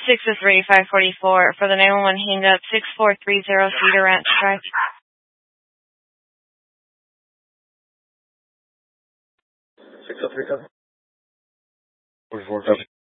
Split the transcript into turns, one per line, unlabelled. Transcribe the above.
603 544 for the 911 hang up 6430 Cedar Ranch Drive.
6037. 44.